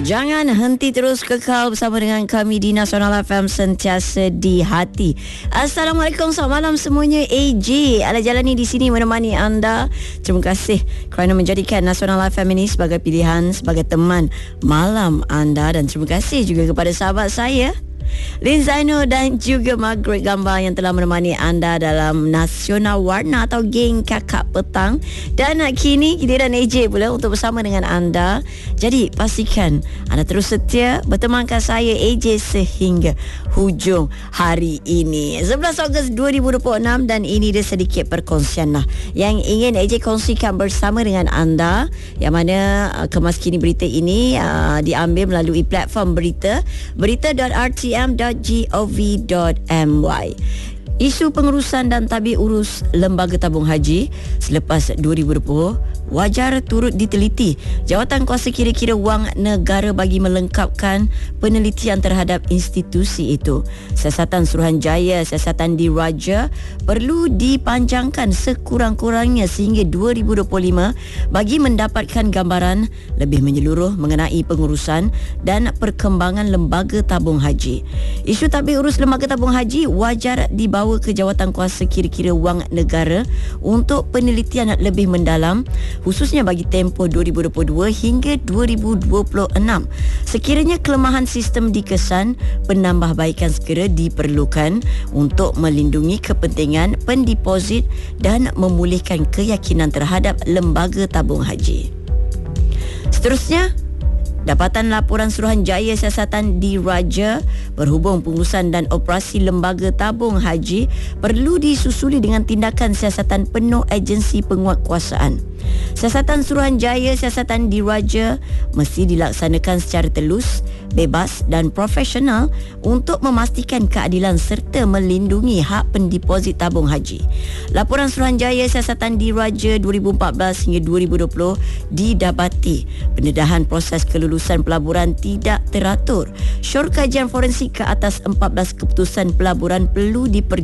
Jangan henti, terus kekal bersama dengan kami di Nasional FM, sentiasa di hati. Assalamualaikum, selamat malam semuanya. AJ Ala Jalani di sini menemani anda. Terima kasih kerana menjadikan Nasional FM ini sebagai pilihan, sebagai teman malam anda. Dan terima kasih juga kepada sahabat saya Lin Zaino dan juga Margaret Gambang yang telah menemani anda dalam Nasional Warna atau Geng Kakak Petang. Dan kini giliran AJ pula untuk bersama dengan anda. Jadi pastikan anda terus setia bertemankan saya AJ sehingga hujung hari ini, 11 Ogos 2026. Dan ini dia sedikit perkongsian lah yang ingin AJ kongsikan bersama dengan anda, yang mana kemas kini berita ini diambil melalui platform berita.rtm.gov.my. Isu pengurusan dan tabir urus Lembaga Tabung Haji selepas 2020 wajar turut diteliti Jawatan Kuasa Kira-kira Wang Negara bagi melengkapkan penelitian terhadap institusi itu. Siasatan Suruhanjaya Siasatan Diraja perlu dipanjangkan sekurang-kurangnya sehingga 2025 bagi mendapatkan gambaran lebih menyeluruh mengenai pengurusan dan perkembangan Lembaga Tabung Haji. Isu tabir urus Lembaga Tabung Haji wajar dibawa ke Jawatan Kuasa Kira-kira Wang Negara untuk penelitian lebih mendalam, khususnya bagi tempoh 2022 hingga 2026. Sekiranya kelemahan sistem dikesan, penambahbaikan segera diperlukan untuk melindungi kepentingan pendeposit dan memulihkan keyakinan terhadap Lembaga Tabung Haji. Seterusnya, Dapatan Laporan Suruhanjaya Siasatan Diraja berhubung pengurusan dan operasi Lembaga Tabung Haji perlu disusuli dengan tindakan siasatan penuh agensi penguatkuasaan. Siasatan Suruhanjaya Siasatan Diraja mesti dilaksanakan secara telus, bebas dan profesional untuk memastikan keadilan serta melindungi hak pendeposit tabung haji. Laporan Suruhanjaya Siasatan Diraja 2014 hingga 2020 didapati pendedahan proses kelulusan pelaburan tidak teratur. Syur kajian forensik ke atas 14 keputusan pelaburan perlu